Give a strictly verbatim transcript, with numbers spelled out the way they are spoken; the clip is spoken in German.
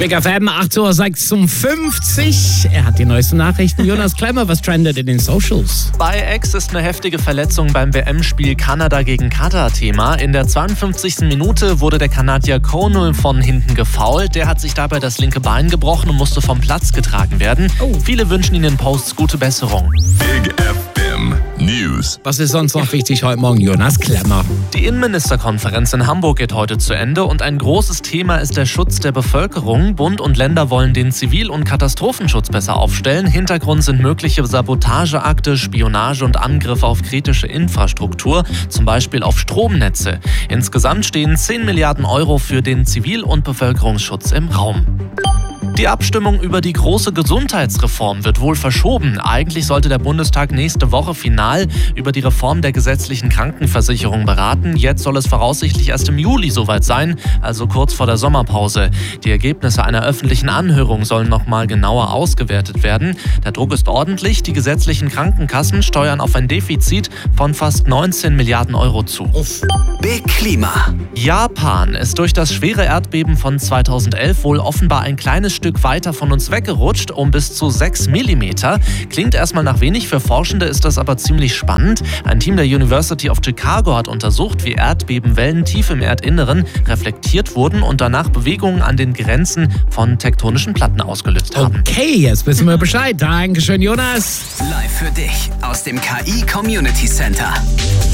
Big F M, acht Uhr sechsundfünfzig. Er hat die neuesten Nachrichten. Jonas Klemmer, was trendet in den Socials? Bei Ex ist eine heftige Verletzung beim W M-Spiel Kanada gegen Katar Thema. In der zweiundfünfzigsten Minute wurde der Kanadier Connell von hinten gefoult. Der hat sich dabei das linke Bein gebrochen und musste vom Platz getragen werden. Oh. Viele wünschen ihn in Posts gute Besserung. Big F M News. Was ist sonst noch wichtig heute Morgen, Jonas Klemmer? Die Innenministerkonferenz in Hamburg geht heute zu Ende und ein großes Thema ist der Schutz der Bevölkerung. Bund und Länder wollen den Zivil- und Katastrophenschutz besser aufstellen. Hintergrund sind mögliche Sabotageakte, Spionage und Angriffe auf kritische Infrastruktur, zum Beispiel auf Stromnetze. Insgesamt stehen zehn Milliarden Euro für den Zivil- und Bevölkerungsschutz im Raum. Die Abstimmung über die große Gesundheitsreform wird wohl verschoben. Eigentlich sollte der Bundestag nächste Woche final über die Reform der gesetzlichen Krankenversicherung beraten. Jetzt soll es voraussichtlich erst im Juli soweit sein, also kurz vor der Sommerpause. Die Ergebnisse einer öffentlichen Anhörung sollen nochmal genauer ausgewertet werden. Der Druck ist ordentlich. Die gesetzlichen Krankenkassen steuern auf ein Defizit von fast neunzehn Milliarden Euro zu. Uff. Big Klima. Japan ist durch das schwere Erdbeben von zweitausendelf wohl offenbar ein kleines Stück weiter von uns weggerutscht, um bis zu sechs Millimeter. Klingt erstmal nach wenig, für Forschende ist das aber ziemlich spannend. Ein Team der University of Chicago hat untersucht, wie Erdbebenwellen tief im Erdinneren reflektiert wurden und danach Bewegungen an den Grenzen von tektonischen Platten ausgelöst haben. Okay, jetzt wissen wir Bescheid. Dankeschön, Jonas. Live für dich aus dem K I Community Center.